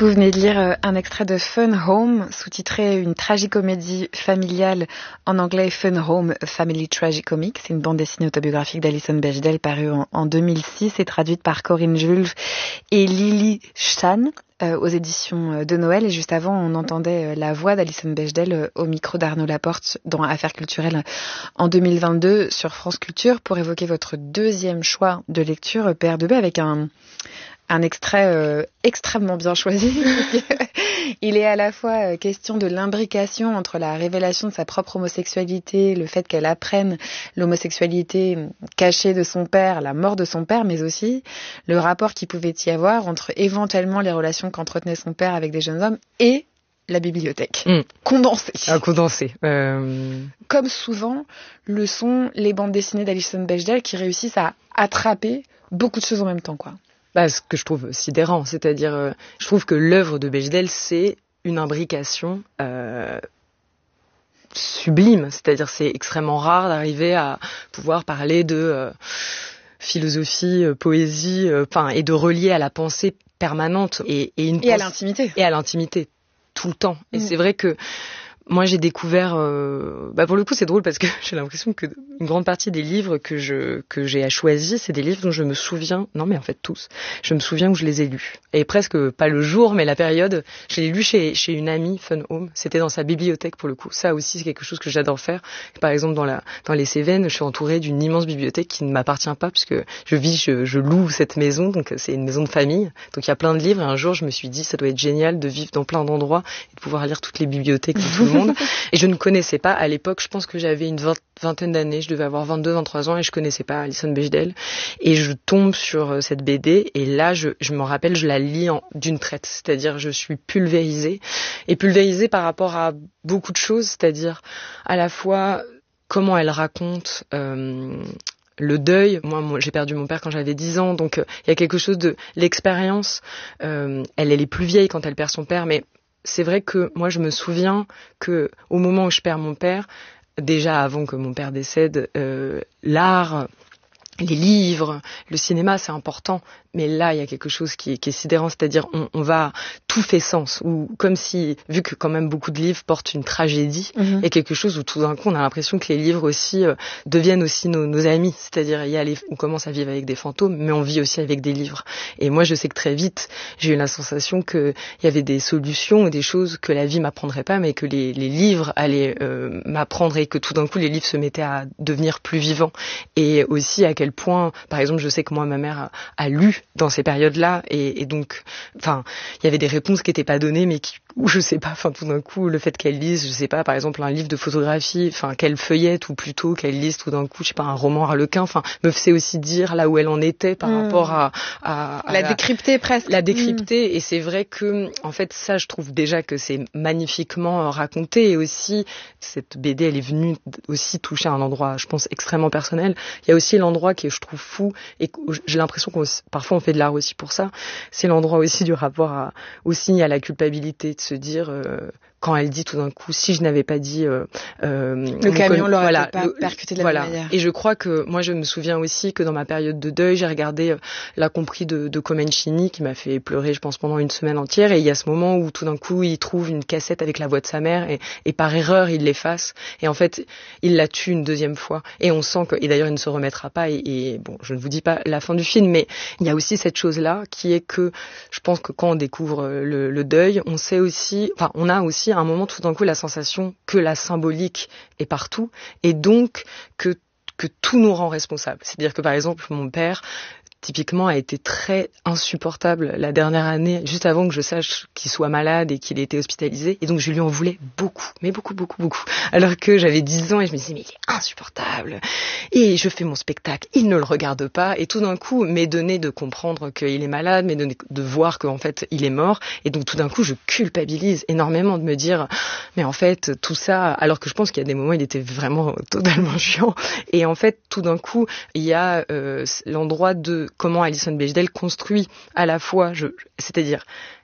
Vous venez de lire un extrait de Fun Home, sous-titré une tragicomédie familiale, en anglais Fun Home, A Family Tragicomic. C'est une bande dessinée autobiographique d'Alison Bechdel parue en 2006 et traduite par Corinne Jules et Lily Chan aux éditions de Noël. Et juste avant, on entendait la voix d'Alison Bechdel au micro d'Arnaud Laporte dans Affaires culturelles en 2022 sur France Culture pour évoquer votre deuxième choix de lecture, PR2B, avec un extrait extrêmement bien choisi. Il est à la fois question de l'imbrication entre la révélation de sa propre homosexualité, le fait qu'elle apprenne l'homosexualité cachée de son père, la mort de son père, mais aussi le rapport qu'il pouvait y avoir entre éventuellement les relations qu'entretenait son père avec des jeunes hommes et la bibliothèque. Condensé. Condensé. Comme souvent, le sont les bandes dessinées d'Alison Bechdel qui réussissent à attraper beaucoup de choses en même temps, quoi. Ce que je trouve sidérant, c'est-à-dire, je trouve que l'œuvre de Bechdel, c'est une imbrication sublime, c'est-à-dire c'est extrêmement rare d'arriver à pouvoir parler de philosophie, poésie, et de relier à la pensée permanente et à l'intimité. Et à l'intimité, tout le temps. Et c'est vrai que moi, j'ai découvert... pour le coup, c'est drôle parce que j'ai l'impression que une grande partie des livres que j'ai choisis, c'est des livres dont je me souviens... Non, mais en fait, tous. Je me souviens que je les ai lus. Et presque, pas le jour, mais la période. Je l'ai lu chez une amie, Fun Home. C'était dans sa bibliothèque, pour le coup. Ça aussi, c'est quelque chose que j'adore faire. Par exemple, dans les Cévennes, je suis entourée d'une immense bibliothèque qui ne m'appartient pas puisque je loue cette maison. Donc, c'est une maison de famille. Donc, il y a plein de livres. Et un jour, je me suis dit, ça doit être génial de vivre dans plein d'endroits et de pouvoir lire toutes les bibliothèques de tout le monde. Et je ne connaissais pas à l'époque, je pense que j'avais une vingtaine d'années, je devais avoir 22, 23 ans et je connaissais pas Alison Bechdel. Et je tombe sur cette BD et là, je me rappelle, je la lis d'une traite. C'est-à-dire, je suis pulvérisée. Et pulvérisée par rapport à beaucoup de choses, c'est-à-dire à la fois comment elle raconte le deuil. Moi, j'ai perdu mon père quand j'avais 10 ans, donc il y a quelque chose de l'expérience. Elle est plus vieille quand elle perd son père, mais c'est vrai que moi, je me souviens que au moment où je perds mon père, déjà avant que mon père décède, l'art, les livres, le cinéma, c'est important. Mais là, il y a quelque chose qui est sidérant, c'est-à-dire tout fait sens. Ou comme si, vu que quand même beaucoup de livres portent une tragédie, il y a quelque chose où tout d'un coup, on a l'impression que les livres aussi deviennent aussi nos amis. C'est-à-dire, on commence à vivre avec des fantômes, mais on vit aussi avec des livres. Et moi, je sais que très vite, j'ai eu la sensation qu'il y avait des solutions et des choses que la vie m'apprendrait pas, mais que les livres allaient m'apprendre et que tout d'un coup, les livres se mettaient à devenir plus vivants. Et aussi à quel point, par exemple, je sais que moi, ma mère a lu dans ces périodes-là et donc, il y avait des réponses qui n'étaient pas données, mais ou je sais pas, tout d'un coup, le fait qu'elle lise, je sais pas, par exemple, un livre de photographie, qu'elle feuillette ou plutôt qu'elle lise tout d'un coup, je sais pas, un roman Harlequin, me faisait aussi dire là où elle en était par rapport à la décrypter presque. La décrypter, et c'est vrai que, en fait, ça, je trouve déjà que c'est magnifiquement raconté, et aussi, cette BD, elle est venue aussi toucher un endroit, je pense, extrêmement personnel. Il y a aussi l'endroit qui est, je trouve, fou, et j'ai l'impression parfois on fait de l'art aussi pour ça, c'est l'endroit aussi du rapport aussi à la culpabilité, de se dire quand elle dit tout d'un coup, si je n'avais pas dit le camion l'aurait pas percuté de la même manière. Et je crois que moi je me souviens aussi que dans ma période de deuil, j'ai regardé L'Incompris de Comencini qui m'a fait pleurer, je pense, pendant une semaine entière, et il y a ce moment où tout d'un coup il trouve une cassette avec la voix de sa mère et par erreur il l'efface, et en fait il la tue une deuxième fois, et on sent et d'ailleurs il ne se remettra pas, et bon, je ne vous dis pas la fin du film, mais il y a aussi cette chose là qui est que je pense que quand on découvre le deuil, on sait aussi, on a aussi à un moment tout d'un coup la sensation que la symbolique est partout, et donc que tout nous rend responsables. C'est-à-dire que par exemple mon père typiquement a été très insupportable la dernière année, juste avant que je sache qu'il soit malade et qu'il ait été hospitalisé, et donc je lui en voulais beaucoup, mais beaucoup, alors que j'avais 10 ans et je me disais mais il est insupportable, et je fais mon spectacle, il ne le regarde pas, et tout d'un coup m'est donné de comprendre qu'il est malade, m'est donné de voir qu'en fait il est mort, et donc tout d'un coup je culpabilise énormément de me dire mais en fait tout ça, alors que je pense qu'il y a des moments il était vraiment totalement chiant, et en fait tout d'un coup il y a l'endroit de comment Alison Bechdel construit à la fois, c'est-à-dire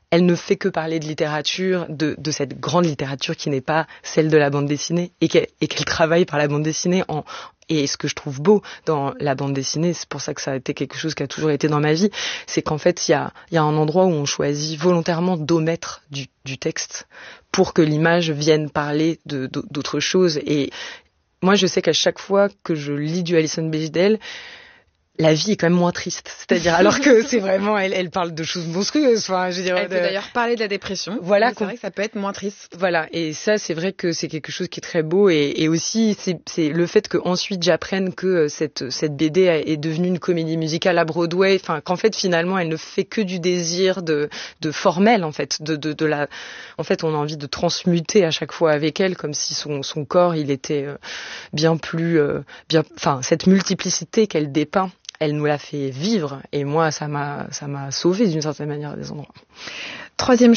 elle ne fait que parler de littérature, de cette grande littérature qui n'est pas celle de la bande dessinée, et qu'elle travaille par la bande dessinée et ce que je trouve beau dans la bande dessinée, c'est pour ça que ça a été quelque chose qui a toujours été dans ma vie, c'est qu'en fait, il y a un endroit où on choisit volontairement d'omettre du texte pour que l'image vienne parler d'autres choses. Et moi, je sais qu'à chaque fois que je lis du Alison Bechdel, la vie est quand même moins triste. C'est-à-dire, alors que c'est vraiment, elle parle de choses monstrueuses. Enfin, je veux dire, elle peut d'ailleurs parler de la dépression. Voilà. C'est vrai que ça peut être moins triste. Voilà. Et ça, c'est vrai que c'est quelque chose qui est très beau. Et aussi, c'est le fait qu'ensuite j'apprenne que cette BD est devenue une comédie musicale à Broadway. Enfin, qu'en fait, finalement, elle ne fait que du désir de formel, en fait. En fait, on a envie de transmuter à chaque fois avec elle, comme si son corps, il était bien plus, enfin, cette multiplicité qu'elle dépeint. Elle nous l'a fait vivre et moi, ça m'a sauvée d'une certaine manière à des endroits. Troisième